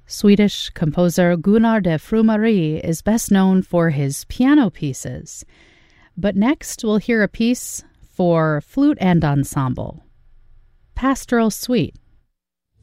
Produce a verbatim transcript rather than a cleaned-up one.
Swedish composer Gunnar de Frumari is best known for his piano pieces. But next we'll hear a piece for flute and ensemble, Pastoral Suite,